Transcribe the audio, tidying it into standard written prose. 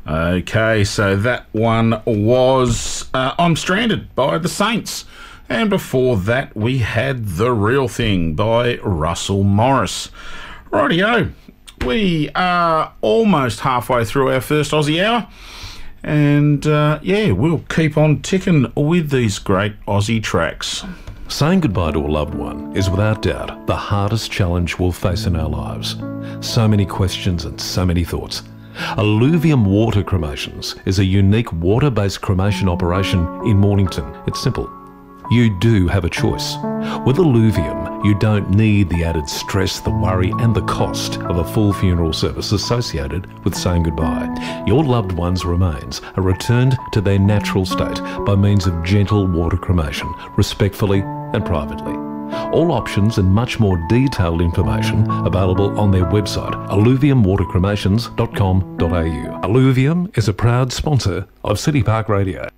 Okay, so that one was I'm Stranded by The Saints. And before that, we had The Real Thing by Russell Morris. Rightio, we are almost halfway through our first Aussie hour. And we'll keep on ticking with these great Aussie tracks. Saying goodbye to a loved one is without doubt the hardest challenge we'll face in our lives. So many questions and so many thoughts. Alluvium Water Cremations is a unique water-based cremation operation in Mornington. It's simple. You do have a choice. With Alluvium, you don't need the added stress, the worry and the cost of a full funeral service associated with saying goodbye. Your loved one's remains are returned to their natural state by means of gentle water cremation, respectfully and privately. All options and much more detailed information available on their website, alluviumwatercremations.com.au. Alluvium is a proud sponsor of City Park Radio.